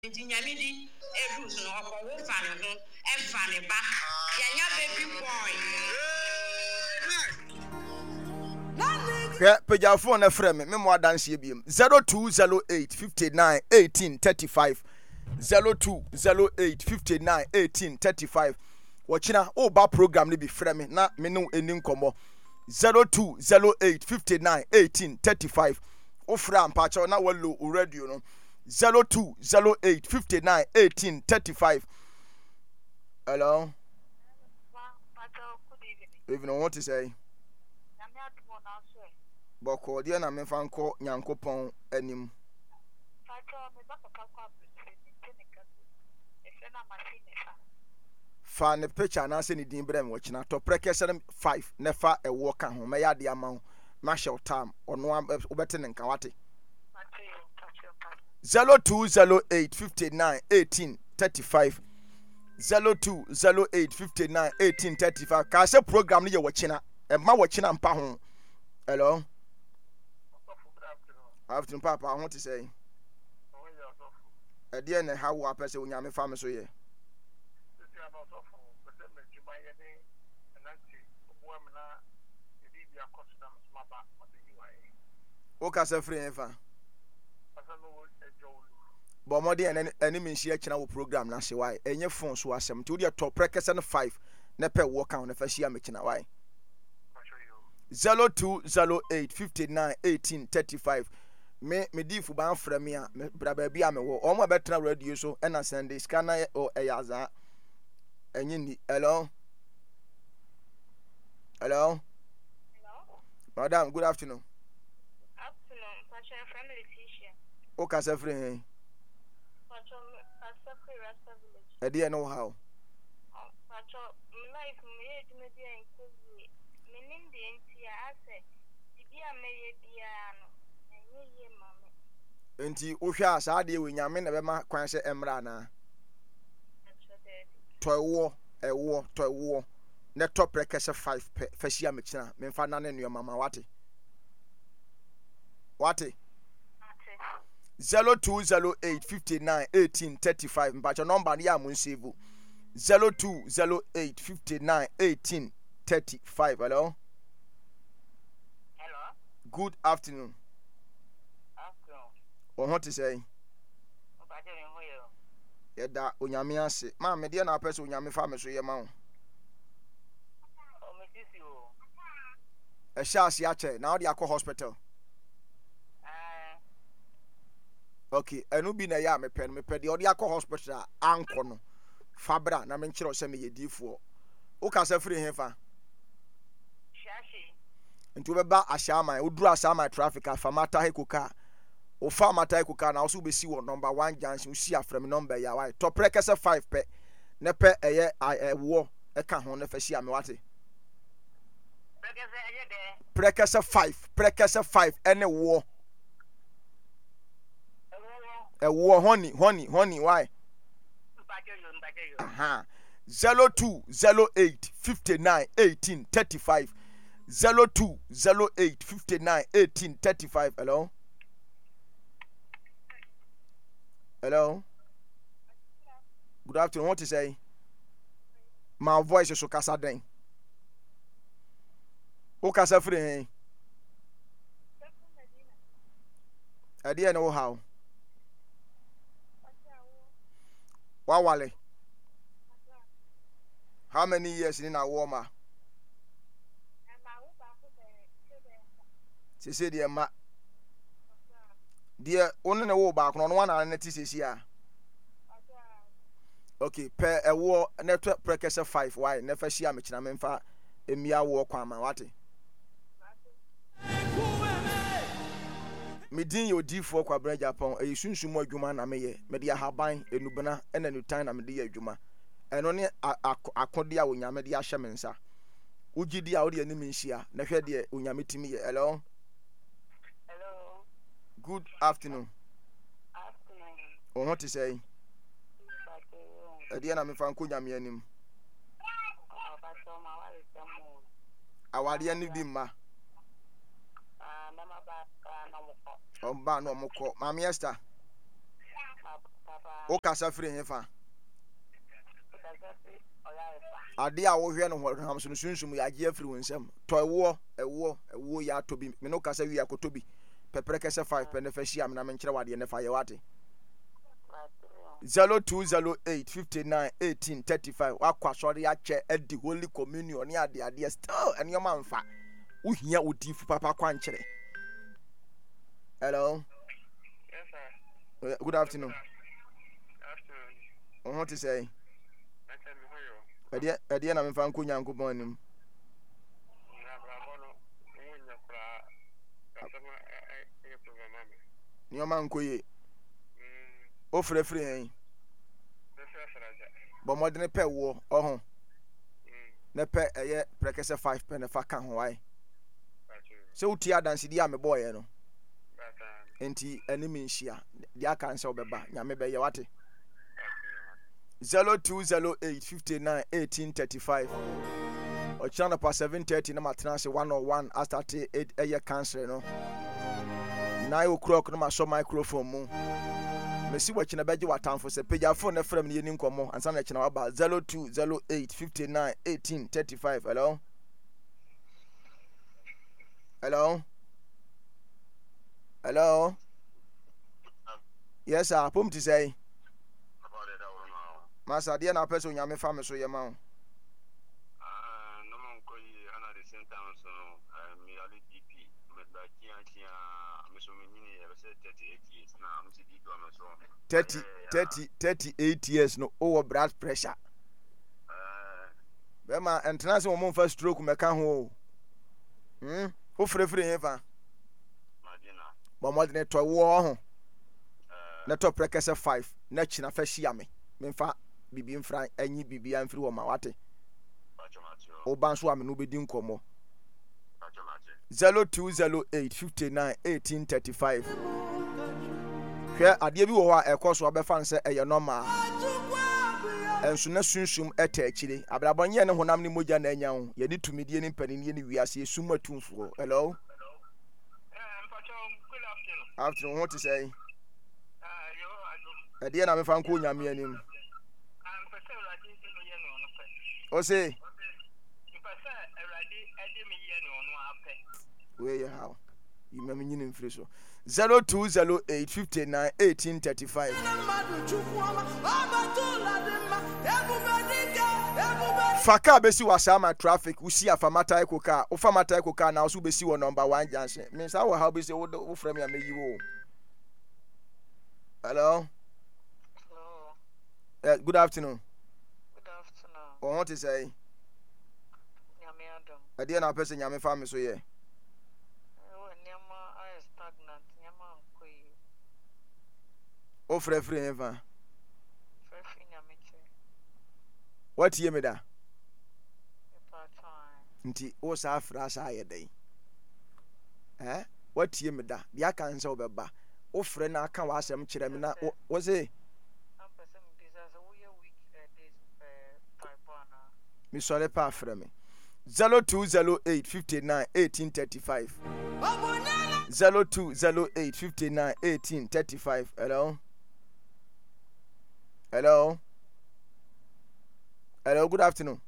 Nyamidi Ebrus no ọkọ fan ho e fan ba yanya baby boy Peja phone na frɛ me mo adanse biem 0208 59 18 35 0208 59 18 35 wɔkyina o ba program no bi frɛ me na me no eni nkɔmɔ 0208 59 18 35 o fra ampacho na wallo radio no 0208 59 18 35. Hello. Even what to say? Boko dia na me fanko Nyankopon anim. Fa ne picture na se ni din brem wo kina to prekese 5 ne fa e wo ka ho me ya de ama ho marshal time ono obete ne nka wate 0208 59 18 35 0208 59 18 35 ka se program ne ye wo kina e ma wo kina mpa ho. Hello. Afternoon papa I want to say e de ne ha wo apese onyame fa me so ye Oka se free enfa bo modi ene me nsia kina wo program na hye why enye phone so asem ti wo de top prekese no 5 na pe wo kan na fa hia me kina why 0208 59 18 35 me difu ban fra me a bra ba bia me wo o mo betra radio so e na Sunday scanner o eyaza enye ni. Hello. Hello. Madam, good afternoon. Pastor family teacher. O ka se free hen. Pastor free Rasta village. E dey know how. Pastor life me dey media in Kogi. Me nim dey entia ase. Bibia me ye bia no. Enye ye mame. Enti wo hwa asa de we nyame na be ma kwan se emra na. Towo ewo towo ne top rekese 5 pe fashia me kina me fa na ne nua mama wate 0208 59 18 35 mbacho number ni ya mun save 0208 59 18 35. Hello. Hello. Good afternoon. What to say? Yeda onyame ase ma me de na apese onyame fa me so ye ma wo e sha ase ache na odi akọ hospital. Okay enu bi na ya me pe de odi akọ hospital anko no fabra na me nkire se me yedifuo o ka sa free he fa shashi nti we ba ashama oduru ashama traffic afamata hekuka o fa mata ekuka na so be si wo number 1 junction si afrem number ya why to prekese 5 pe ne pe eye wo e ka ho ne fa si ame wate prekese 5 ene wo e wo honey why 0208 59 18 35 0208 59 18 35. Hello. Good afternoon. What to say? My voice is so kasa den. O kasa free hen. Ade know how. Wawale. How many years in a warmer? She said, dear ma. Dear, only a war back on one and it is here. Okay, per a war network prekese 5 why never see a mechina memfa emia war kwama wate. Medin yo D4 kwa bra Japan e sunsumo adwuma na meye me de haban enubana ena nutan na me de adwuma eno ne akode a onyame de ahye mensa ugidi a wo de anim nhia na hwe de onyame timi ye. Hello. Good afternoon. What to say? Ade na me fa nko nyame anim. Awade ani di ma. Ba no moko. Mami Esther. O kasa free hefa. Kasasi Olaifa. Ade a wo hwe no ho so sunsun ya age afiri wonsam. To ewo ya to bi. Me no kasa wi akoto bi. Pepere kese 5 pe ne fa hia me na me nkire wade ne fa ye wate. 0208591835 wakwa sori ache edi holy communion ni ade still enioma mfa uhia odifu papa kwa nkire. Hello. Yes, sir. Good afternoon. Afternoon. What to say? I tell me who you. Ade na me fa nko nyankopon nim. Na bravo no. Munya kra. Kasama e program am. Nioma nko ye. O frefre hen. Bo modern pe wo ohun. Na pe eye prekese 5 pe na fa kan ho wai. Se uti adanse di am boy no. Enti enemy nhia. Di aka nse obeba nyame be ye wate. 0208591835. Ochana pa 7:30 na matena se 101 astarte eye cancer no. 9 o'clock na ma show microphone mu. Mesi wachina beji watamfo se page phone na frame ni yeni nkomo ansa na china waba 0208591835. Hello. Hello. Hello. Yes sir, pum to say. Masa dia na person nyame fa me so ye ma. No man ko yi ana the same time so me ali DP me ba kia me so me ni e be 38 years na am si DP am so 38 years no over blood pressure. Bema entrance mo mon fa stroke me ka ho. Ho frefre he fa. Madina. Bo mo de to wo ho. Na to prekese 5 na china fa hia me. Me fa bibi mfra anyi bibi amfiri wo ma wate. O ban so am no bedi nkomo. 0208591835. Hwe ade bi wo ho a ekoso obefa nse eye normal. Enso na sunsum eta akire. Abrabonye ne honam ne moja na anya ho. Ye di tumidie ne mpanini ne wiase esum atumfo. Hello. Good afternoon. Afternoon, what to say? Yo, Ade na me fa nko nyame anim. O say where you how? You me nyini mfiri so. 0208591835. Faka besi wasama traffic usi afamata ekoka ufamata ekoka na usu besi wo number 1 junction. Me say wo how besi wo frame ya meyi wo. Hello. Hello. Good afternoon. Good afternoon. What to say? Nyame Adam. Ade na person nyame fa me so ye. Nyama I stagnant. Nyama nkoi. O frefre eva. Frefi nyame che. What ye me da? Part time. Nti o sa afra sa ye dai. What ye me da? Bia kan se obeba. O frɛ na aka wa asɛm kyerɛ me na wo se me sɔre pa frɛ me 0208591835 0208591835. Hello. Hello. Hello, good afternoon.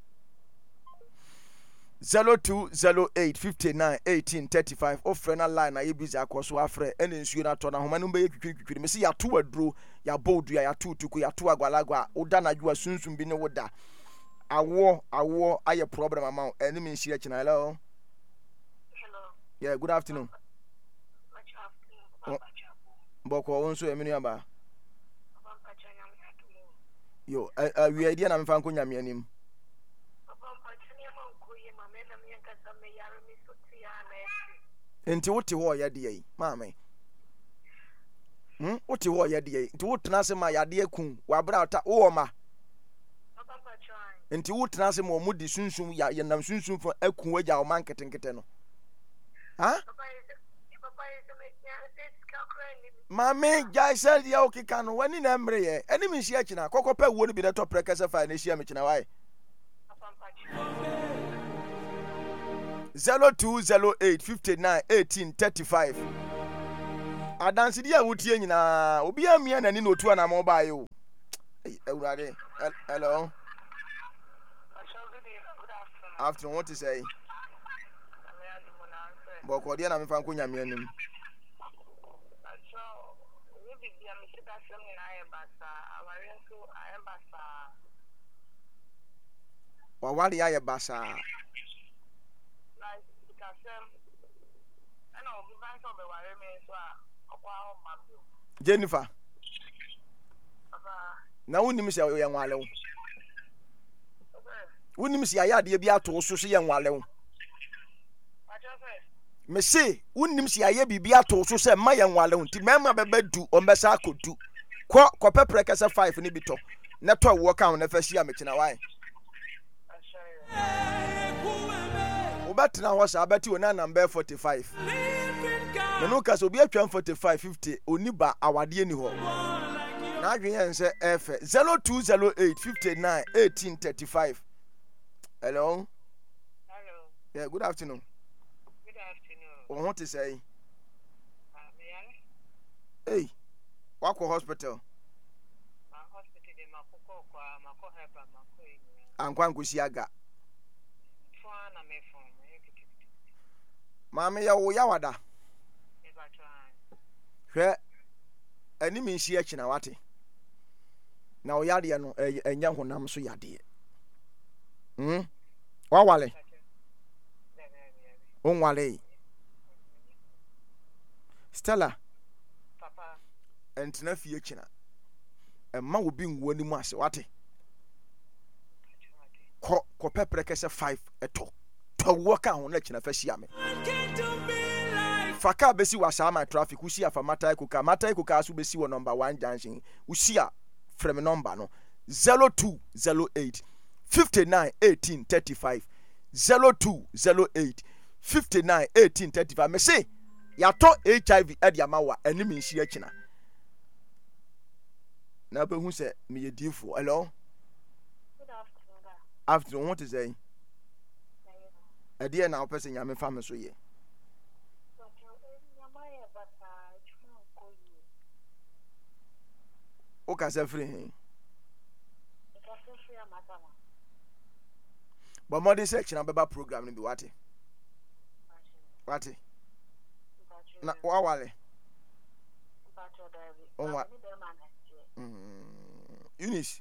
0208591835. Ofre na line na ye busy akoso afre ene nsuo na to na homa no be kwikwi me se ya to aduro ya bodu ya to tuku ya to agwalagwa oda na dwa sunsum bi ne woda awo aye problem amount ene me nhire kina. Hello. Hello. Yeah, good afternoon. Much afternoon. Boko onso eminu aba. Papa chanya matumo. Yo, we idea na mfa nko nyame anim. Enti wote ho ya de yi maame wote ho ya de yi enti wotena se ma yade akun wabra ta wo ma enti wotena se ma o mudi sunsum ya nam sunsum fo akun wagya o man ketenkete no ha maame jai said ya okika no wani na mre ye eni mi hia kina kokopa wo no bi de to prekese fa na hia me kina wai 0208591835 Adansi dia wutie nyina obi amia nani no tu ana mo ba ye o. Ewurade. Hello. After what to say? Boko dia na me fa nkonya me anim. Wawali aye basa. Jennifer. Na wonim se ye nwale wo. Wonim se ayade bi ato so so ye nwale wo. Me se wonim se aye bibi ato so se ma ye nwale wo nti mema beba du o mbesa akodu. Ko pepre kese 5 ni bi to. Na to wo kan na fa hia me kina why. Obatna ho sa abati wona number 45. Me no ka so bi atwa 45 50 oniba awade ni ho. Na adwen se F 0208 59 1835. Hello. Hello. Yeah, good afternoon. Good afternoon. What to say? Me Hey. Wako hospital. my hospital de makoko kwa mako help mako enya. Ankwa nkusiaga. Fwa na me phone. Mama ya wo yawada. E ba try. Hwe ani mi nsi achi na wate. Na o yade no enya honam so yade. Wawale. Onwale. Stella. Papa. Entina fie china. Emma wo bi nwo ni mu ase wate. Ko pepre kese 5 eto. To wo ka ho na china fa hia me. Faka besi wasa my traffic usi afa matai kuka asu besi wo number 1 junction usi a frame number no 0208 59 18 35 0208 59 18 35 me say ya to HIV edi amawa anim nsi akina na be hu se me ye difo. Hello. Good afternoon. Afternoon, what is say? Edi na opese nyame fa me so ye. O ka se free. But more this section beba program ni bi wate. Wate. Na wawale. Onwa. Eunice.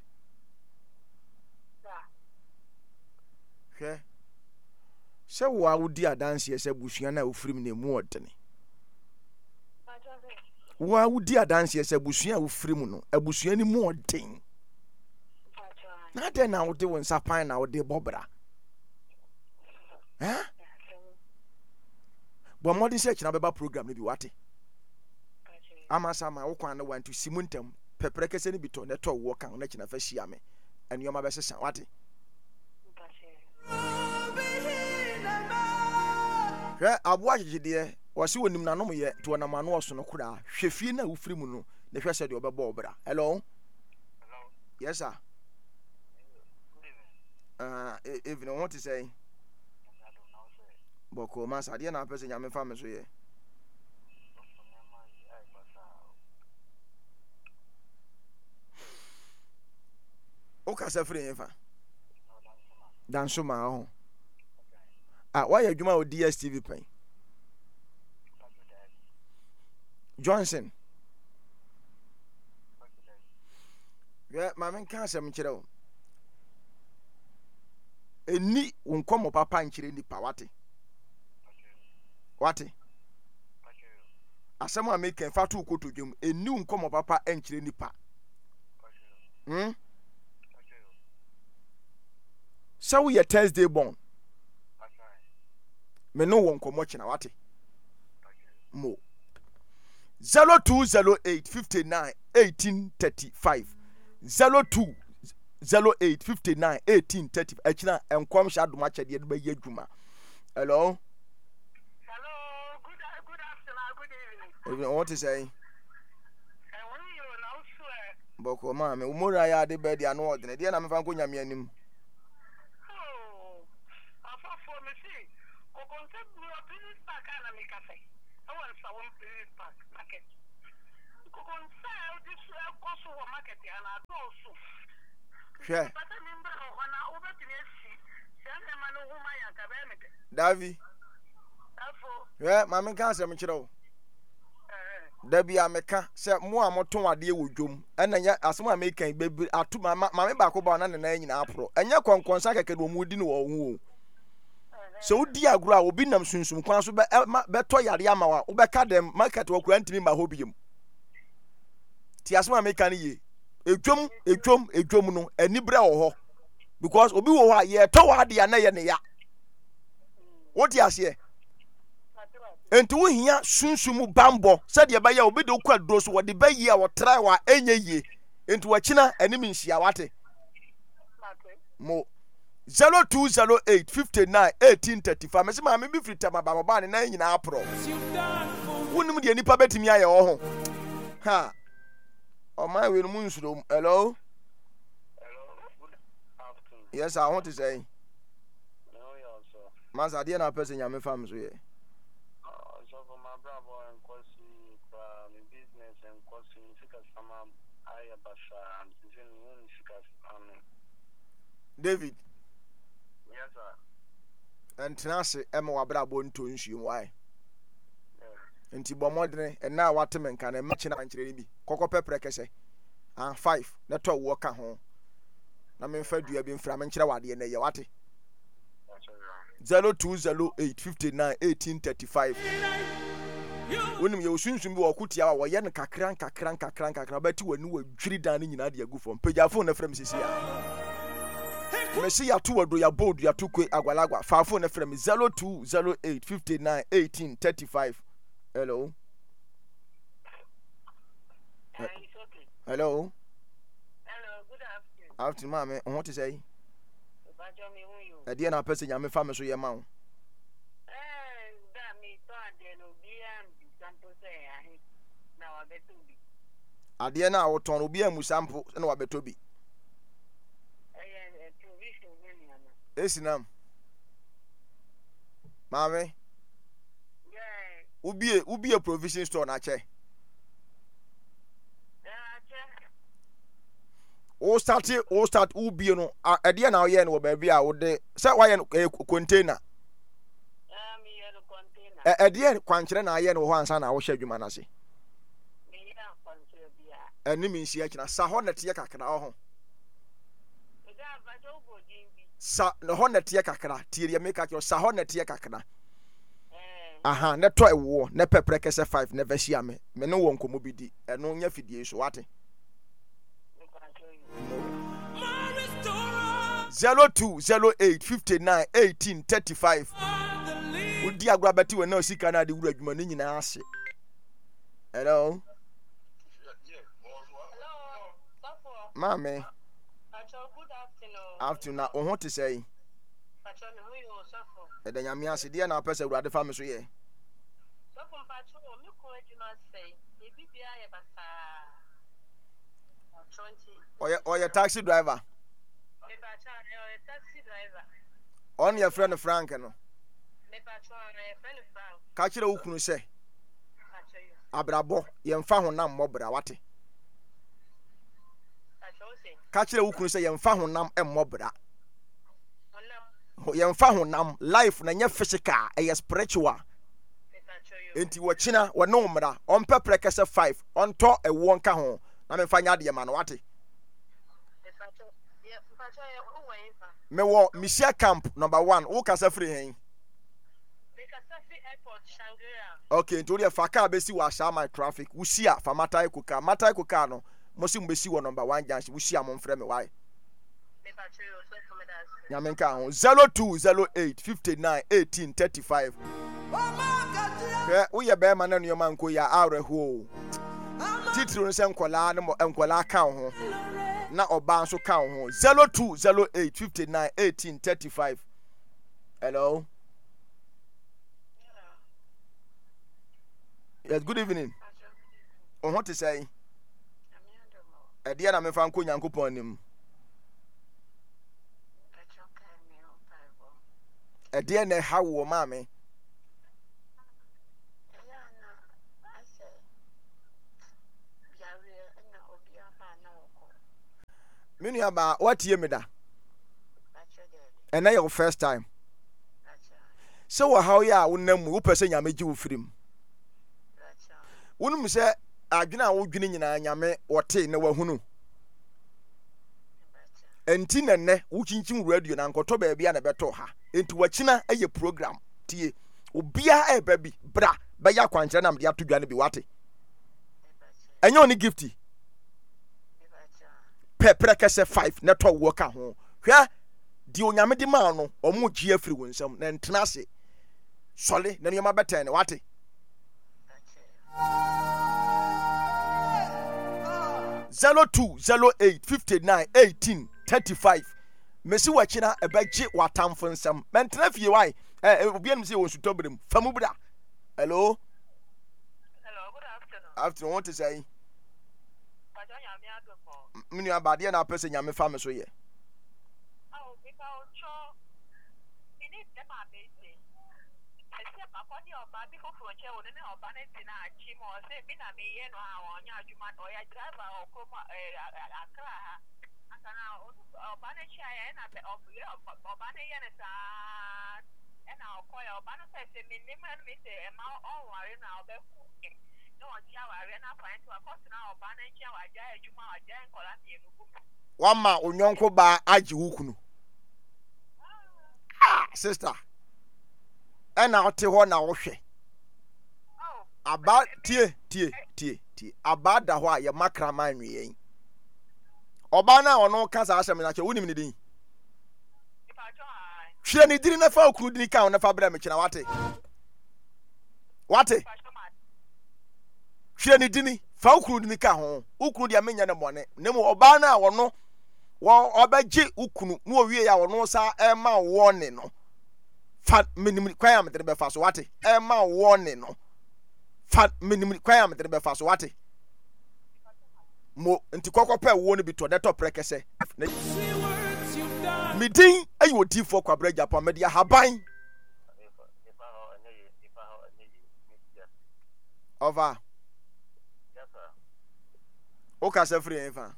Hwe. Se wo awudi adanse ye se busua na ofrim na emu odene. Wo awudi adanse ye se busua ofrim no abusua ni mu oden. Na de na wode won sapan na wode bobra. Eh? But modern search na beba program ni bi wate. Ama sama wo kwan na want to simuntem pepreke se ni bi to na to wo kan na kina fa hia me. Eniyoma be sesa wate. Hwe aboa jijide wo se wonim nanom ye to na manu oso no kura hwefie na ufiri mu no na hwe se de obeba obra. Hello. Hello. Yes sir. Even what to say? Boko mas ade na pese nyame fa me so ye. O ka se free fa. Dansoma ho. Why you adwuma o DSTV pen? Johnson. Yeah, ma men kan asem kire o. Eni unkomo papa nkire nipa wate. Wate. Asem a make fa to koto dwem eni unkomo papa nkire nipa. So we Thursday born. Me no won komo kina wate. Mo 0208 59 1835 0208 59 1835 akina enkom sha doma chede de ba yadwuma. Hello. Hello. Good afternoon. Good evening. What is saying? And when you now swear. Boko ma me umura ya de be dia no odene de na me fa nko nyame anim. For me see, concept business pack and make cafe. I want some business pack packet. Hwɛ. Davi. Hwɛ, maame nka asɛm kyerɛ wo. Da bi a meka sɛ mo a moton adeɛ wɔ dwom ɛna nyɛ asɛm a meka bebree ato maame baako ba na nana nyinaa aporo ɛnyɛ kɔnkɔnsa kɛkɛ no mu di no wɔ ho o sɛ wodi agoro a obi nam sunsum kwan so bɛtɔ yare ama wa wobɛka dem market wɔ kura ntimi ma hɔ biem ti asɛm a meka no ye edwom no ani brɛ wɔ hɔ because obi wɔ hɔ a yɛtɔ wɔ adeɛ na yɛ ne ya woti aseɛ enti wo hia sunsumu bambɔ sɛdeɛ bɛyɛ obi de okwa duro so wɔde bɛyi a wɔtrae wa enye yie enti wɔkyina anim nhia wate mo 0208 59 1835 mese ma me bi free tama ba ne na nyina apro wonim de nipa betimi aye wo ho ha o my we mu nsuro hello good afternoon. Yes I want to say No, yeah, sir. mansa de na person ya me fam so ye So for my brother and Kosi, business and Kosi, Sika Sama, Ayabasha, and Zin Sika David Yes, sir. and tenase ema wabra bo nto nsuo why Yes. enti bo modene e na wateme nka na mechi na nkyere bi kokko pepre kese and 5 na to wo ka ho na me mfa dua bi mfra me nkyere wade na ye wate 0208 59 1835 wonim ye osunsun bi wokutia wa ye ne kakran bati wani wadwiri dan ne nyina de agu fom pejafo na frem sisi a mesi ya to wado ya bold ya to kwe agwalagwa fafo na frem 0208 59 1835 hello It's okay. hello Hello, good afternoon. after mama on what to say Bajo me hu you. e de na person ya me fa me so ye ma wo Da me to ade no bi am bi sample say ahi. Na wa beto bi. ade na woton obi amusampo na wabeto bi Provision ni ana. esinam mama Yeah. ubie provision store na che o start ubie no ade na oye no wo ba bia wo de se wa ye container Me yellow container. ade kwankyere na aye no ho ansa na wo hye adwuma na se Me ya container bia. ani mi nsia kina sa ho na te kakra ho Da bajo go jimbi. sa na ho na te kakra tie ye make akyo sa ho na te kakra Eh. aha ne to ewo ne pepre kese 5 ne vehia me no wo nkomo bi di eno nya fidie so wate 0208 59 1835 udi agura beti we na osika na de wura adwuma ni nyina ase hello Hello. Safo. mame Bajo good afternoon. after na oho te say Bajo me hu you safo. e da nyame ase de na pese wura de fa me so ye Safo bajo me ko adwuma say. E bibia ye basa. 20. oye taxi driver Me bajo a taxi driver. on your friend Frank no Me bajo a friend Frank. ka kire wo kunu se Bajo you. abrabo ye mfa honam mmobra wate Bajo say. ka kire wo kunu se ye mfa honam mmobra Onam. ye mfa honam life na nya physical e spiritual Me bajo you. enti wɔkyina wɔne mmra ɔmpɛprɛ kɛsɛ 5 ɔntɔ ɛwɔ nka ho na memfa nya de ma no wate Me bajo. Yeah, bajo o wa infa. mewɔ Misia camp number 1 wo kasa free hen Me Kasafi Airport Shangri-La. okay ntori e fa car besi wa sha my traffic wusia fa matai koka no mo si mbesi wo number 1 junction wusia mo mfrɛ me why Me bajo you so come that. nyame nka ho 0208 59 1835 wo ye be ma na nneoma nko ya awreho titiri no se nkola ne mo nkola ka ho na oba nso ka ho 0208 59 1835 hello yes good evening oh what to say e dia na me fa nko nyankopon nim e dia na ha wo ma me Me nua ba what ye me da? Pacho And na your first time. Pacho. So how ya wonam wo pese nyame gi wo firim. Pacho. Wonum se adwena wo dwene nyina nyame wote na wahunu. Enti nenne wo chinchin radio na nkoto ba bia na beto ha. Enti wachina eye program tie. Obia e ba bi bra ba ya kwankyere na mde atodwane bi wate. Enye oni gifty. Pepre kese 5 na to wo ka ho. Hwa di onyame di ma no omo gie afiri wonsam na ntena ase. Sole na nyoma beten wate. 0208591835 Mesi wachina ebeji watamfo nsam mentena fie wai obianum se won sutobrem famubra. Hello Good afternoon. after want to say Pacho nyame adofo. minu abade na pese nyame fa me so ye Oh, because cho we need them a baby. I say papa di oba bi foforo che wo ne oba na ti na achi mo say bi na me ye no a onya adwuma o ya driver o ko akra ha. Asana oba na chi aye na be oba na ye ne sa na okoya oba no say me ni man me say e ma o ware na oba ku. No on chia ware na find to cost na oba na chi wa ja adwuma wa ja nkola mi enu ku. wama onyonko ba agi wukunu sister ena ote ho na wo hwe Oh, aba tie aba da ho a ye makra man nwen oba na ono ka sa asem na che wonim ni din Pacho ai. hwe ni diri na fa okunu diri kan na fa bra me kina wate Pacho ma. hwe ni dini fa okunu diri ka ho okunu dia menya na mone nemu oba na ono wo obaji ukunu no owie ya wono sa ema wone no fa minim kwan am de be fa so wate ema wone no fa minim kwan am de be fa so wate mo nti kokope wo no bi to de to prekese midin ayi odi fo kwabra japan media haban over o ka se free enfa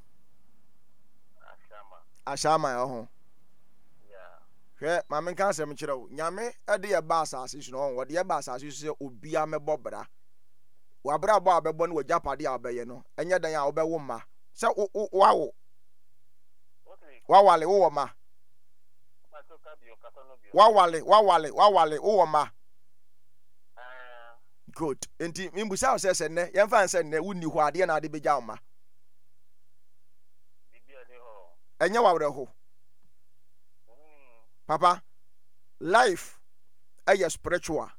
ashama yo ho hwe ma men kan asem kire wo nyame ade ye ba asase so no wo de ye ba asase so se obia mebobra wa bra bo abebo no wajapade a obeye no enye dan a obewo ma se wawo wawale wo ma wawale wo ma good enti mimbusa o se ne yemfa nse ne wuni ho ade na ade beja ma enye wawre ho papa life is spiritual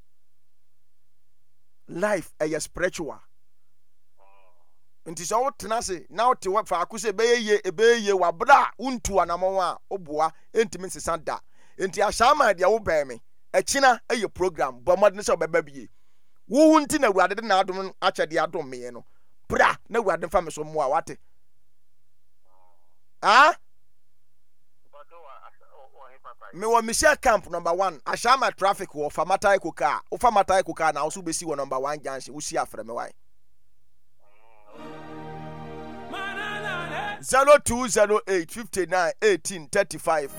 nti so tenase na o te wa fa akuse beye wa bra untu anamon a oboa entimi nsesa da enti ashama de wo be me ekina eye program bo modne se obeba biye wo nti na awurade de na adom achede adom me no bra na awurade fa me so mo a wate me wa Michelle camp number 1 ashama traffic wo Famatai Koka o Famatai Koka na also besi wo number 1 junction wo si afre me why 0208591835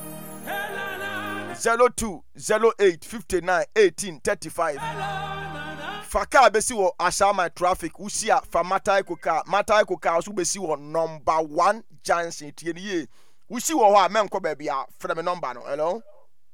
0208591835 Faka besi wo ashama traffic wo si a Famatai Koka also besi wo number 1 junction tie ni ye we see wo ha men ko ba bia frɛ me number no. Hello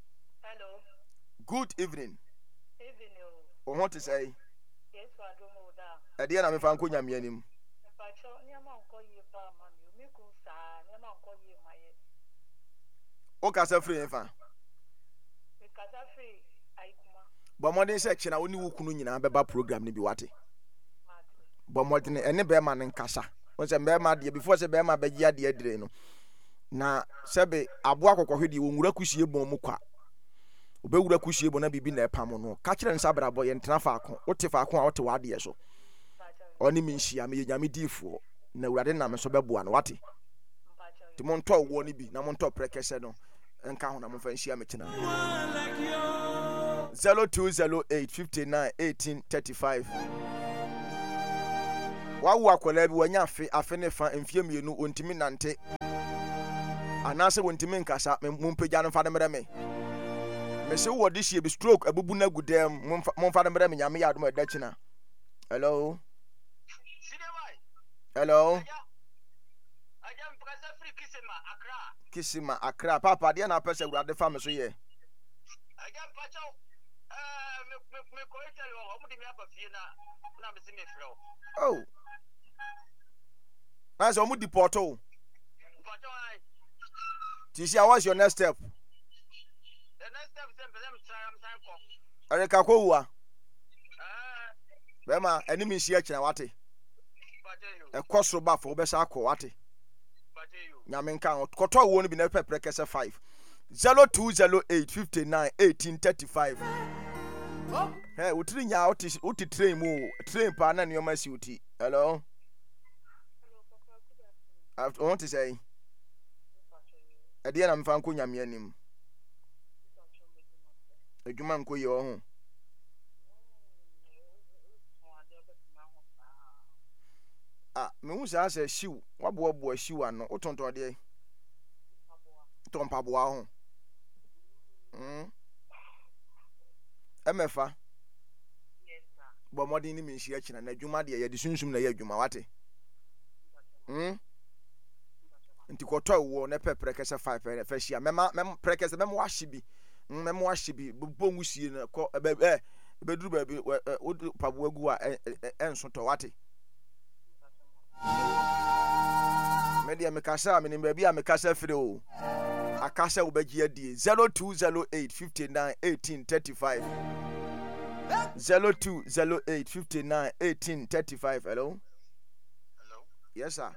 good evening o want to say Yes, I don't know that. e de na me fa nko nyame anim Pacho nyama nko ye pa ma mi ku sa nyama nko ye ma ye. o ka sa free fa Me kasa free ai kuma. bo modern se kina oni wo kunu nyina beba program ni bi wate Ma de. bo modern ene be ma ne nkasa won se be ma de before se be ma be gia de adire no na sebe abo akokɔhwedi wo nwura kusie bon mu kwa obewura kusie bon na bibi na epam no ka kire nsa brabo ye ntena faako wote faako a wote wade so oni mi nhia me nyame difo na awurade na me so beboa no wate ti mo ntɔ wo ni bi na mo ntɔ prekese no nka ho na mo fa nhia me kina 0208591835 wawo akola bi wanya afe ne fa mfie mienu ontimi nante anaasɛ wɔntimi nkasa mompagya no mfa no mmerɛ me mese wɔ de hyie bi stroke abubu no agu dam momfa no mmerɛ me nyame yɛ adom ɛda kyina. Hello. Hello. Kisima Accra papa deɛ na apɛ sɛ awurade fa me so yɛ. Oh. I saw mu deport o. Tisia, what's your next step? The next step is them try Erika Kowua. Bema enemy share china wate. E kosro ba for obesa akọ wate. Nyame nka koto wo no bi na pepre kese 5. 0208 59 1835. Hey, utiri nya uti train mu train pa na nneoma si uti. Hello. I want to say Edia na mfa nko nyame anim. Adwuma nko ye ho. Me hu sa ase shiw, waboa shiw ano, otonton de. Tompa boa ho. Emefa. Yes, sir. Bo modin ni me hia kina na adwuma de ye de sunsum na ye adwuma wate. Nti koto wo na pepre kese 5 fa hia mema prekese mema wahye bi mema wahye bi bongu sie na ko beduru ba bi wo paboa gu a enso to wate. Media mekasa me nimba bi a mekasa fire o akasa wo bagi adie 0208 59 1835 0208 59 1835. Hello. Yes sir.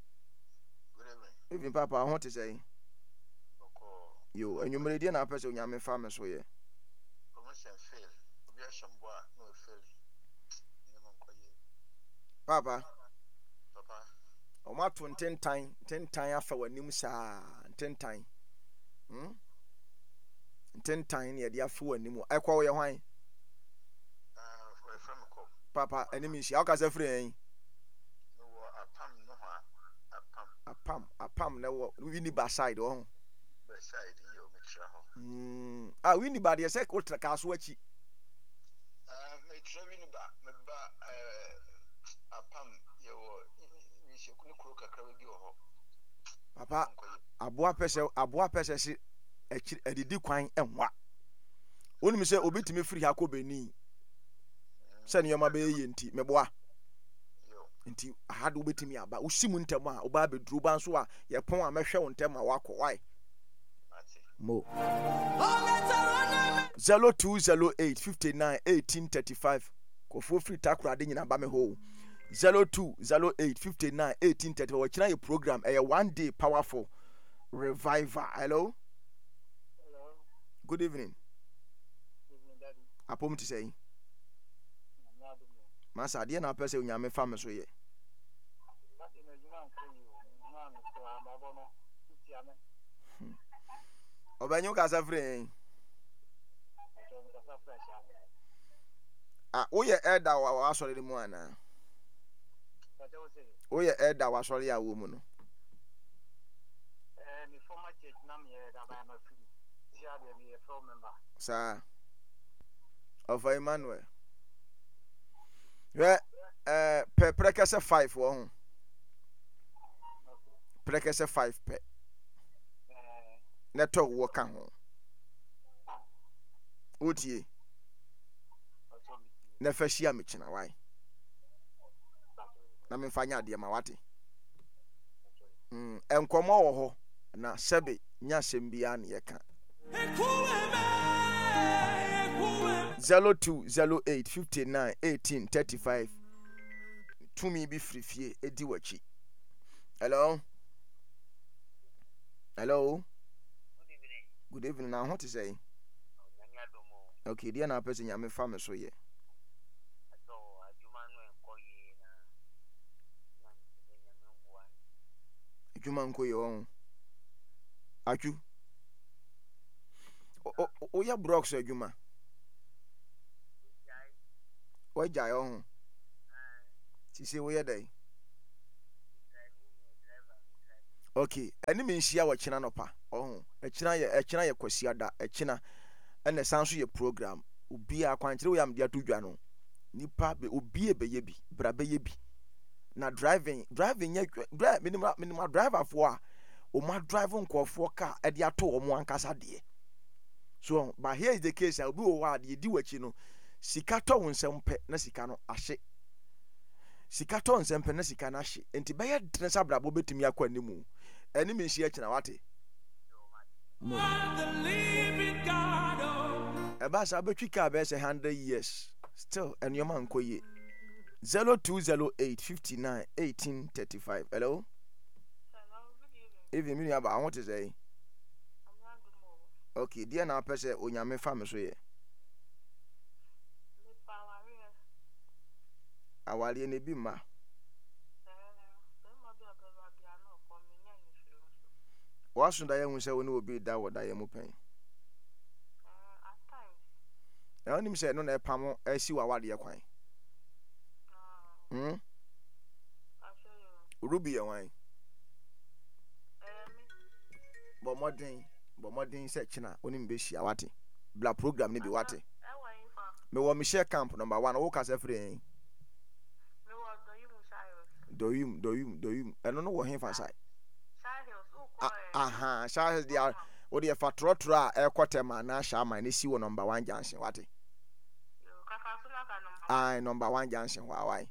Even papa I want to say yo enyumere die na apese onyame fa me so ye papa o ma to tentan afa wanim saa tentan tentan ne de afa wanim ekwa wo ye hwan papa enemy shi akasa free en apam na wo wini ba side oh side yo me tra ho wini ba de se ko tra ka so achi me tra wini ba me ba apam yo ni se kunu kuro kakra bi ho papa aboa pese si adidi kwan enwa woni me se obetimi free ha ko beni se ne yoma be ye nti meboa nti ahadu betimi aba usimu ntem a oba beduru ba nso a ye pon a mehwe wo ntem a wakọ why mo 0208 59 1835 kofo free takura de nyina ba me ho 0208 59 1835 we kina your program a one day powerful revival. Hello. Good evening. Apom ti say masa de na pese onyame fa me so ye obanyu ka safre oye elder wa asori mu ana oye elder wa asori ya wo mu no mi former church na me da ba ma free tia de me from member sa of Emmanuel we prekese 5 wo ho prekese 5 pe network wo ka ho otie na fashia me kina why na me fanya de ma wate enkomo wo ho na sebe nya sembia na ye ka 0208 59 1835 to me be free fie edi wachi. Hello. Hello. Good evening. Now what to say? Okay, dear na person ya me fa me so ye. Adwuma nko ye won. Aju. O ya brox adwuma. Why jai on? She say we are day. Okay, ɛne me nhyia wɔ kyena no pa. Oh, ɛkyena yɛ kwasiada, ɛkyena ɛna san so yɛ program. Obi a kwankyere wo yam dia to dwa no. Nipa be obi ebeye bi, bra beye bi. Na driving yɛ minimum driver for a o ma drive nkɔfoɔ car ɛde ato ɔmo ankasa deɛ. So, but here is the case, I'll be over the Diwachi no. Sikato on some pet, Nasicano ashe. Sikato on some penasicana ashe. And Tibaya Tresabra Bobetimia Quanimu. Enemy she Chinawati. A bass Abetrika bears 100 years. Still, and your man Koye 0208 59 18 35. Hello? Even me about what to say. Okay, dear now person onyame fa me so ye. Awale ne bi ma. Wasun da ye hu se woni obi da wo da ye mu pen. Na onim se no na epamo asi wa wade ye kwan. Ruby ye wan. Bo modern search na onim be hia wate. Bla program ni bi wate. Me wo me share camp number 1 wo ka se free. Doyum. Eno no wo hen fa sai. Aha, Charles dia wo de fa trotro a ekotema na sha man ne si wo number 1 junction wate. Ai number 1 junction why?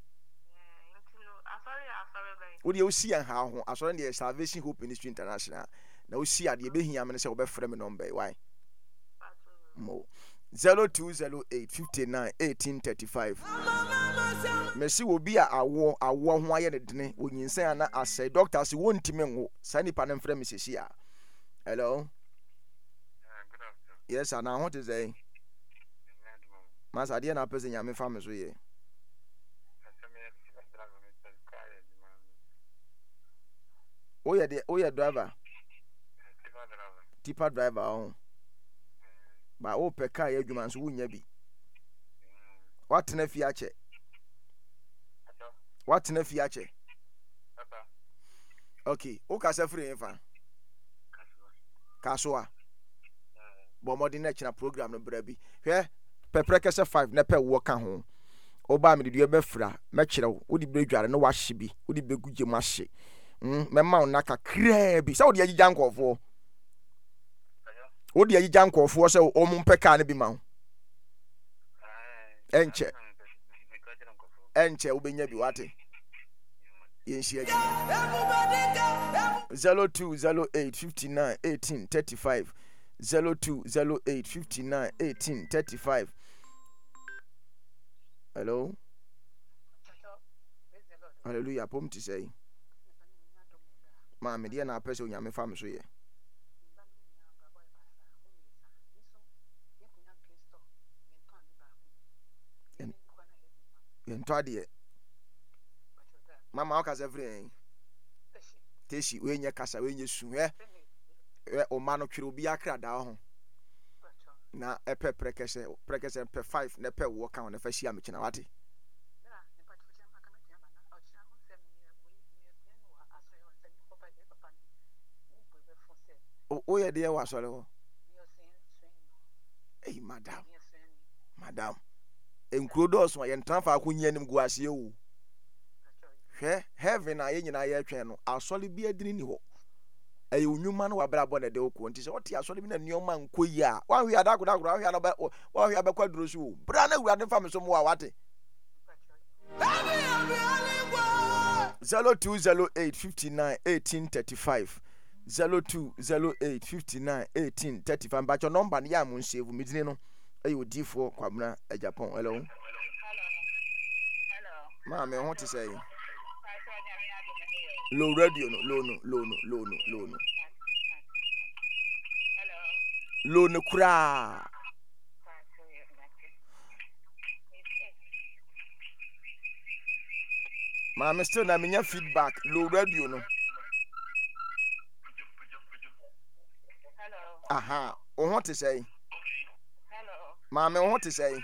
Wo de wo si an ha ho asore de Salvation Hope Ministry International. Na wo si ade be hia me se wo be frɛ me number why? Mo 0208 59 18 35. Mesi wo bi a awo ho aye ne dene onyinsan na asai doctor se wontime ngo sani pa ne mfrɛ me sesi a. Hello. Good afternoon. Yes, and I want to say Masa dia na pese nyame fa me so ye. Oye driver. Tipa driver on. Ba o peka ye adwuma nso wonya bi. What na fi ache? What na fi ache? Okay, o ka se free fa. Kaswa. Bo modi na china program no bra bi. Hwe pepre kese 5 na pe wo ka ho. Oba me de dua be fra, me kire wo, wo di bedware no wa hye bi, wo di beguje mu ahye. Mema wo naka kra bi. Sa wo di agigya nkofo. Wo di agigya nkofo se o mu mpeka na bi ma wo. Enche wo benya bi wate. Yenshi agi. 0208 59 18 35. 0208 59 18 35. Hello. Hallelujah. Pom ti say. Ma me dia na pese onyame fa me so ye. Ento ade. Mama o ka se free. Teshi we nya kasa we nya su o ma no twere obi akra da ho na epe prekese pe 5 na pe wo kan na fa hia me kina wate o ye de wa sole ho eh madam enkuro do so ye ntan fa akonya nim gu ase o hwe heaven a ye nyina ye twen no asole bi adini ni ho ayi unwuma no wabra bo na de okwo nti se wote asole bi na nioma nkoyi a wa hwe adakura wa hwe na wa hwe abekwa duro so bra na wurade fa me so mo wa wate 0208 59 18 35 0208 59 18 35 ba cho number ni ya mun save midini no ayi odifo kwabna a Japan. Hello. Ma me want to say low radio no low no low no kura ma me still na menya feedback low radio no. Aha o want to say ma me want to say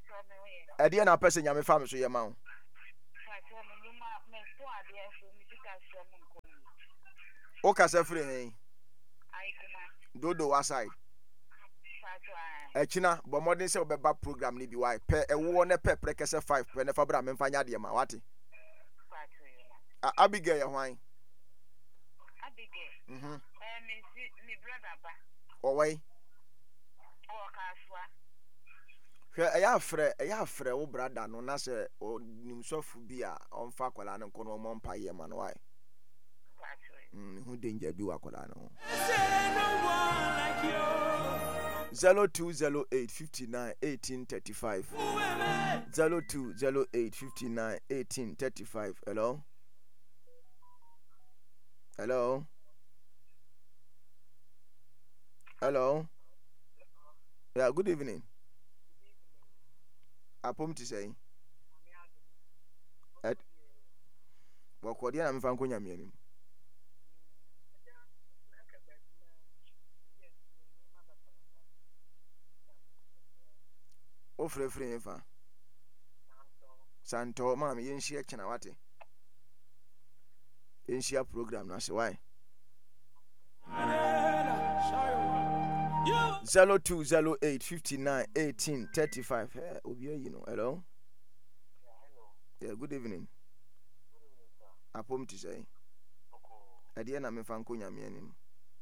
e dia na person nyame fa me so ye ma wo asɛm nkɔm. O kasa free hen. Ai kuma. Dodo wa side. Pacho ai. Echina bo modern say obeba program ni bi why pe ewo ne pe prekese 5 pe ne fa bra me mfa nya de ma wate. Pacho yo. Abigail ya hwan. Abigail. Me brother ba. Owai. O kaswa. Hwe eya afre wo brother no na se nimsofu bi a onfa kwala ne nko no mo mpa ye ma no why. Pacho yo. Who danger bi wa kwala no. 0208591835 0208591835. Hello. Yeah, good evening. Apom to say Wakodia na mfa nkonya mianim. O frefre fa Santo mama yenhia kina wate yenhia program na se why 0208591835 obi you know. Hello. Yeah, good evening. Apom to say ade na me fa nkonya me anim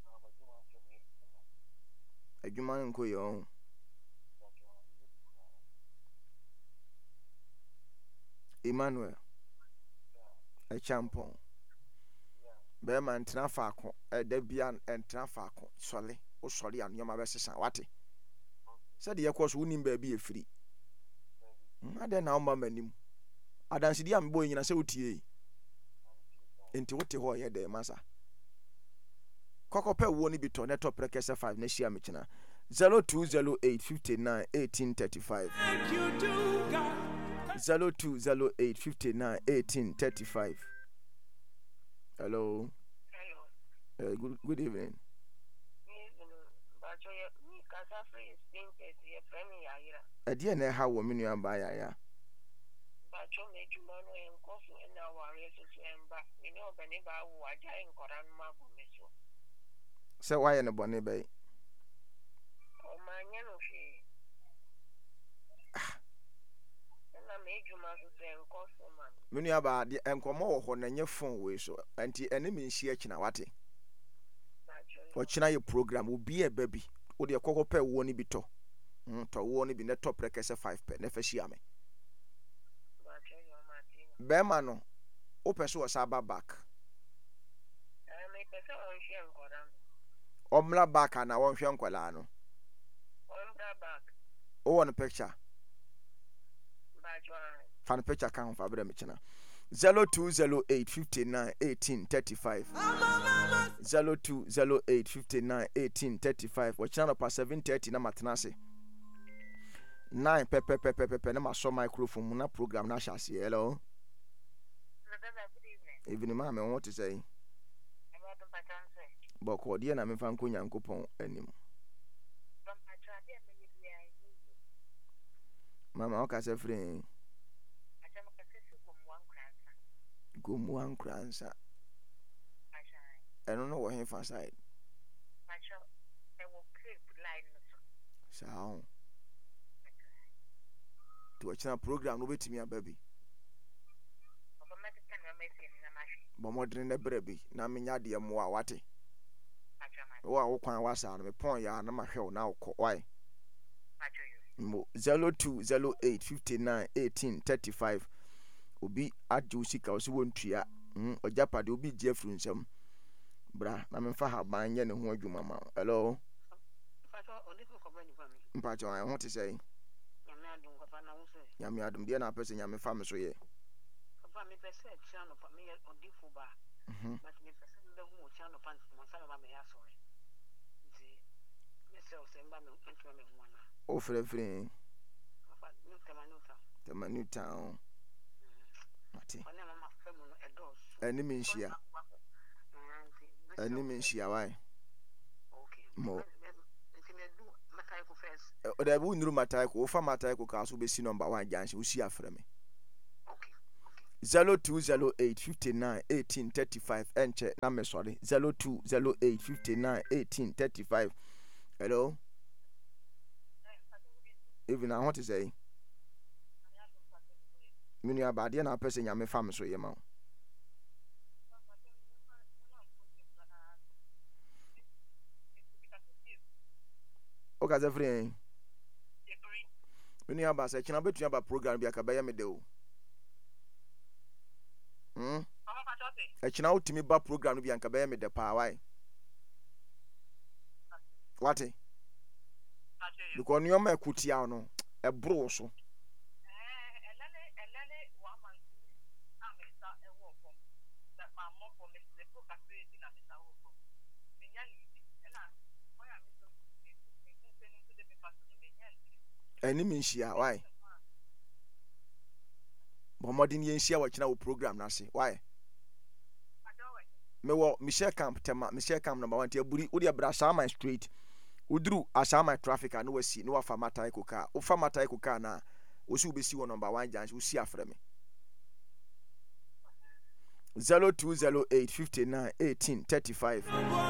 adwuma nko yo Emmanuel a champon be man tena faako da bia entena faako sole o sole an yoma be sesa wate said ye course wonim ba bi efiri ade na o mama nim adanse di am boy nyina se otie enti wote ho ye de masa kokope wo ni bi to ne top rekese 5 na shia me kina 0208591835 thank you to God 0208591835. Hello. Good evening. Adi na ha wo menu amba ya. Bacho me juma no enkoso na ware so emba. Me no bani ba wo aja enkora no ma bo me so. Se why ne bone bai. O manya no hwe. Menu aba de enkomo wo ho na nye phone we so anti ene me nhia kina wate o kina ye program obi e baby o de kokope wo ni bi to wo ni bi ne top rekese 5 pe ne fa hia me be ma no o pese o sa ba back me pese o hwe nkora o mla back na wo hwe nkwala no o mla back o won picture bajo fan picture kan fa bra me kina 0208591835 0208591835 wachina no pa 7:30 na matenase 9 pepe na maso microphone mu na program na hase. Hello. Even ma me want to say boko de na me fa nko Nyankopon anim mama o ka se free Gomu ankransa. Eno no wo hen fa side. Macho e wo clip line no so. Sao. To wachina program no betimi ababi. Oba meti kan na mesi na mashi. Bo modern na brebi na menya de mo a wate. Macho man. Wo a wo kwan wasa no me pon ya na mahwe na wo ko why. Macho you. Mo 0208591835 obi adusika osi wontua ojapade obi jefru nsam bra na memfa ha ban ye ne ho adwuma ma. Hello. Pacho oniko ko bani fami. Mpacho an ho te sei. Nyame adum ko fa na wo se. Nyame adum de na pese nyame fa me so ye. Fa me pese tia no fa me odifo ba. But me pese be hu tia no fa mo sa ba me ya sore. Nti me se o se mba me ntwa me hu ana. O frefre. Fa ni Temanu town. Mate. Ona mama fa mu no edos. Eni me nhia. Eni me nhia why? Okay. Mo. Nti me do matai ko first. O da bu nuru matai ko fa matai ko ka so be si number 1 janshi wo si afre me. Okay. 0208 59 18 35 enche na me sorry 0208 59 18 35. Hello. Even I want to say mini abade na person nyame fam so yema. Oka za free. Mini abase kina betu aba program bi akabaya me de o. Ekina utimi ba program bi akabaya me de pa why? What? Because you ma kutia no e bro so. Eni minshia why? Bomodin yenshia wakina wo program na se why? Me wo Michelle Camp tema Michelle Camp number 1 ti aburi wo de bra Shaman Street udru Ashama traffic and we see no afa matai koka wo fa matai koka na wo si obesi wo number 1 junction wo si afre me 0208 59 18 35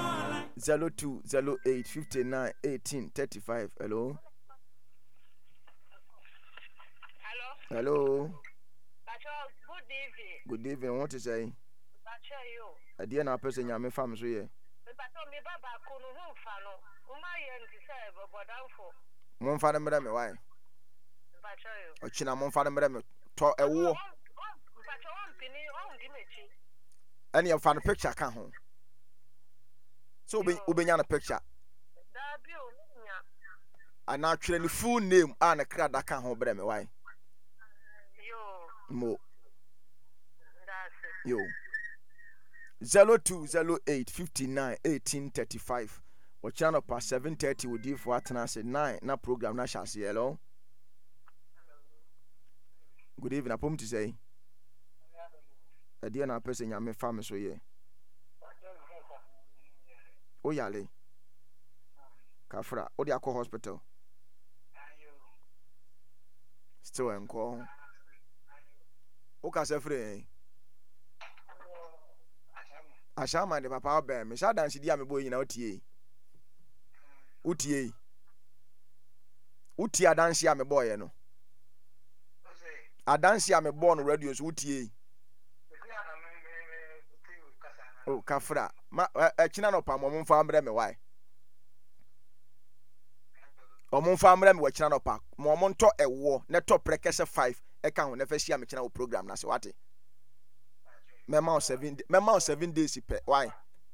0208 59 18 35. Hello. Hello. Good evening. Good evening. What to say? You. A dear na person nyame fam so ye. Me baba kunu hu fa no. Uma ye nti say bobodanfo. Mon fa na mera me why? You. Ochina mon fa na mera me to ewo. Any of fan picture kan ho. So obenya na picture. Da bi o nya. Ana twere ni full name ana kra da kan ho bere me why? Mo. Yo. 0208 59 18 35. Or channel past 7:30 with you for Atenase 9 na program na shasi. Hello. Good evening. Apom to say. A dear na person ya me fam so ye. O yale. Kafra. O di akọ hospital. Still enko. O ka se free. Ashama de papa obe me sha dance di amebo yin na otie. Utie. Utie adanse amebo ye no. Adanse amebo no radio so utie. Oh kafra. Ma china no pa mo mfa ambre me why? O mo mfa ambre me wa china no pa. Mo nto ewo ne top prekese 5 e kan ho ne fa hia me china wo program na se wate. Mema 7 days pe why?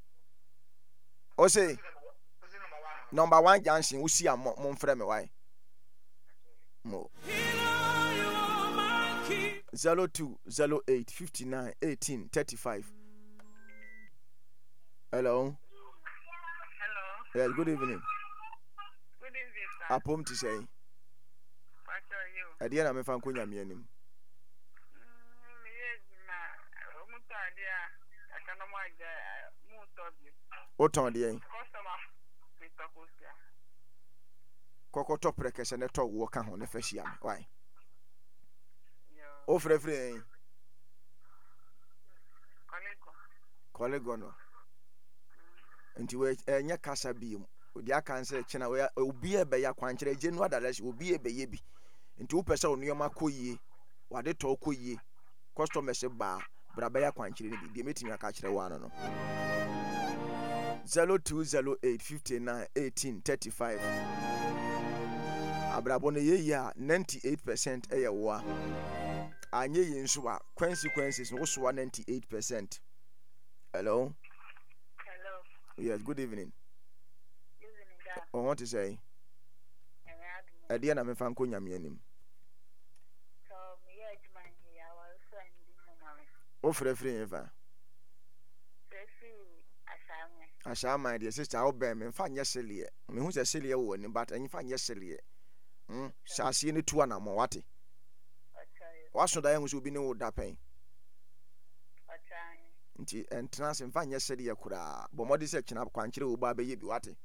O say number 1 junction wo si am mo mfrɛ me why? Mo 0208 59 18 35. Hello. Yes, good evening. Good evening, sir. Apom to say. What are you? Adia na me fa nkonya me anim. O ton de Koko top rekese ne to wo ka ho ne fa hia me why? O frefre Kolego no. Nti we enya kasa bi mu. Odi aka nse kina we obi ebe ya kwankere genu adalase obi ebe ye bi. Nti wo pese onuyoma koyie, wade to koyie. Customers ba braba ya kwankere ni bi de metimi aka kire wa no. 0208 59 18 35. Abrabo no ye ya 98% eye wo a. Anye ye nso a consequences no so 98%. Hello. Hello. Yes, good evening. Good evening, Dad. I want to say. Adia na me fa nkonya me anim. So me ye man here I was finding no mama. O frefre eva. Ashama dear sister o be me fa nyesele. Me hu se sele wo ni but anyi fa nyesele. Sase ni tu ana mo wate. Waso da yen so bi ne wo da pen. Nti entrance mfa nyesele ye kura. Bomodi se kina kwankire wo ba be ye bi wate.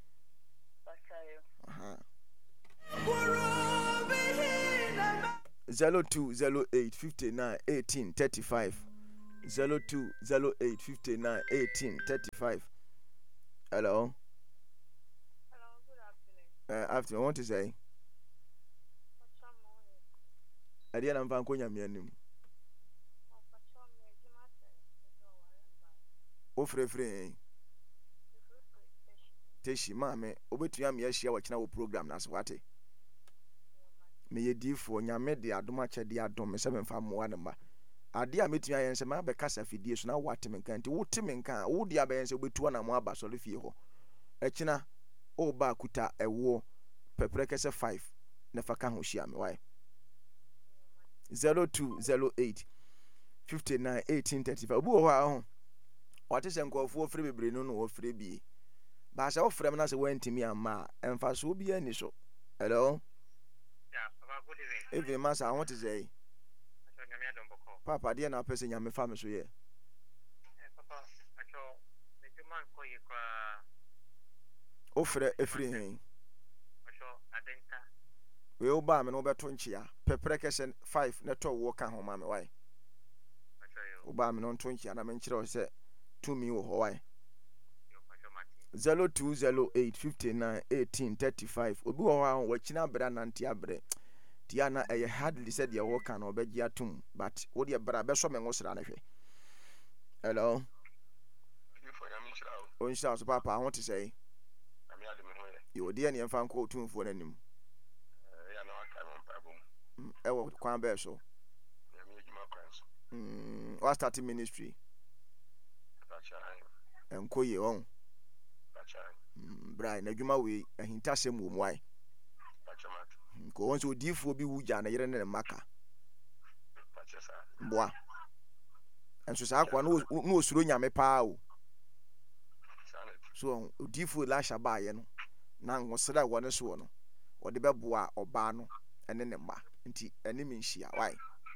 0208 59 18 35. 0208 59 18 35. Hello. Hello, good afternoon. Afternoon, what to say? Pacha morning. I didn't have Konya Mianim. Pacha me Jimate. O free. Teshi mame, obetua me ahia wo kina wo program na so wate. Me yedifo nyame de adoma chede adom me se me fa moa ne ma. Ade a metua yen se ma be kasa fidie so na wate me kan nti wote me kan wo dia be yen se obetua na mo aba so le fie ho. Ekina o ba kuta ewo pepreke se 5 na fa ka ho hia me why. 0208 59 18 35. Obu ho a ho. Wate se nkofo ofre bebre no no ofre bi. Ba sa ofre me na se wantimi ama emfa so bi ani so. Hello. Yeah, Papa, good evening. Even masa I want to say Papa dear na person nyame fa me so ye. Papa, acho me man ko ye kwa Ofre efri hen. acho adenta. We oba me no beto nchia. Pepreke se 5 na to wo ka ho ma me why. Acho yo. Oba me no nto nchia na me nchire o se to me wo ho why. Yo acho mati. 0208 59 18 35. Obi wo ha wo kina bra nante abre. Tiana e hardly said your work can obegi atum but wo de bra be so me ngosra na hwe. Hello. On sha so papa I want to say. You de ne mfa nko otumfo nanim. Ya na aka mo pabum. E wo kwan be so. Ya me ejuma kwan so. What starting ministry? Pacha. Enko ye on. Pacha. Bra na dwuma we ahinta sem wo mwai. Pacha mat. Ko won so difo bi wuja na yere ne maka. Pacha sa. Mboa. Enso sa akwa no osuro nyame paa o. So difo la shaba ye no. Na ngosra wo ne so no. Wo de beboa oba no ene ne mba. Nti ene mi nhia why?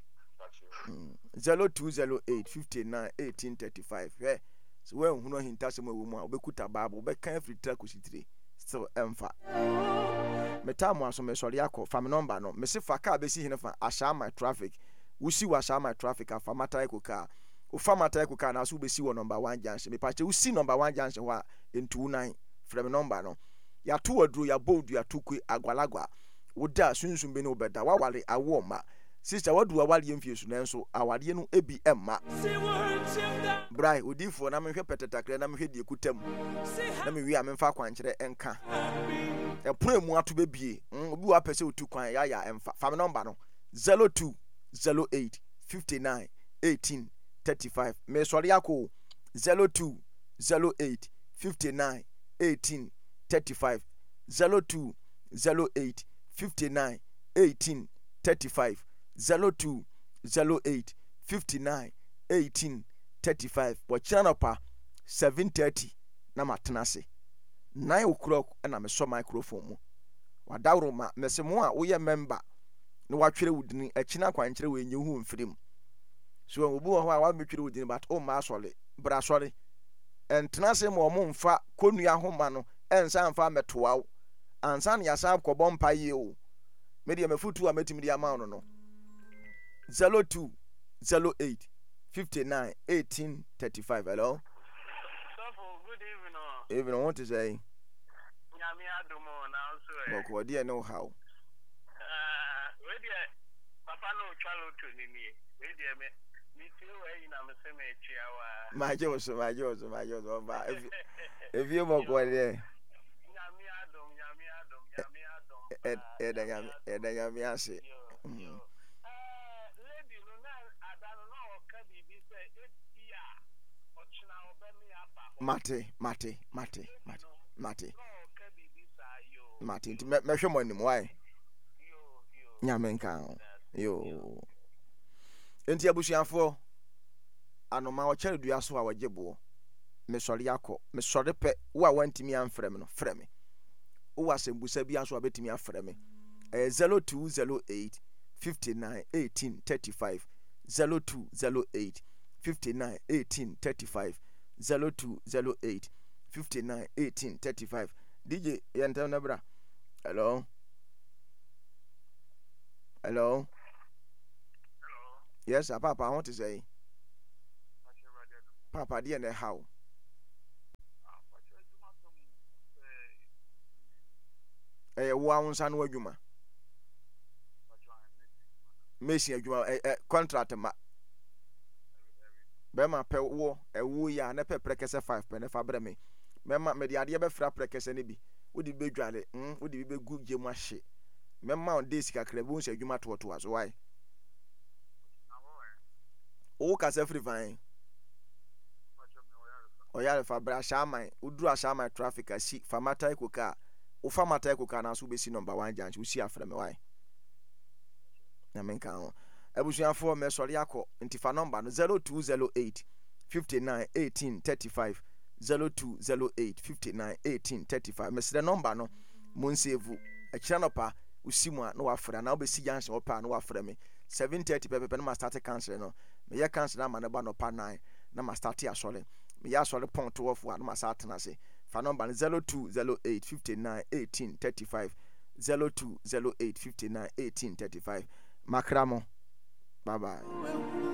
0208 59 18 35. He so when hunu hinta sem ewo mu a obekuta bible obeka free track ositire still emfa metamu aso me sori akọ fam number no me se fa ka be si hene fa asha my traffic wusi wa asha my traffic afa mata ekoka o fa mata ekoka na so be si wo number 1 junction me pa che wusi number 1 junction wa in 29 from number no ya to wadru ya bold ya tukwe agwalagwa woda sunsun be no beda wa wale awo ma sister wadu awale emfiesu na nso awade no ebi emma brai odifo na mehwe petetakre na mehwe die kutam na mewi a memfa kwankere enka epono mu ato bebie obi wa pese otu kwan ya emfa fam number no 0208 59 18 35 me sori akọ 0208 59 18 35 0208 59 18 35 0208 59 18 35 wachanopa 7:30 na matenase 9 o'clock na me so microphone mu wadawro ma mesemo a wo ye member na watwere wudini akina kwankere we nye hu mfirim so obu ho a wa metwere wudini but o ma asole bra sore entenase mo mo mfa konua homa no ensa mfa metoa ansa na yasa kwobọ mpa ye o me de mefutu a metimi de ama no 0208 59 18 35. Hello. So good evening. Even want to say. Nyame adomo na so e. Boko dey know how. We dey papa no chalo to ni ni. We dey me ti we na me se me chia wa. My Joe ba. If you boko dey. Nyame adom. Nyame ase. Mate. Nti me hwe mo nim why? Nyame nka. Yo. Enti abusuafo anoma o chere dua so a wagebo. Me sori akọ, me sori pe wo a wantimi amfrem no, freme. Wo asembusa bi aso abetimi afreme. 0208 59 18 35 0208 59 18 35 0208 59 18 35. DJ yenta na bra. Hello. Yes, Papa, I want to say. Papa, dear, and how? One son, what you ma? Messi, a contract, ma. Bema pe wo ewu ya na pe prekese 5 pe na fa bra me. Mema me de ade be fra prekese ne bi. Wo di be dwale, wo di be gu gye mu ahye. Mema on dey sika kra bu nse adwuma to aso why. O ka se free fine. Oya fa bra shaman, uduru ashaman traffic asi famata ikoka. O famata ikoka na so be si number 1 janch, wo si afra me why. Na menka ho. Ebusuafo me sori akọ ntifa number no 0208 59 18 35 0208 59 18 35 mesre number no mon save a kira no pa usimu a no wafra na obesi junction opa no wafra me 7:30 pepe no ma start cancel no me ya cancel na ma ne ba no pa 9 na ma start asole me ya asole point 12 a no ma start na se fa number no 0208 59 18 35 0208 59 18 35 makramo. Bye bye.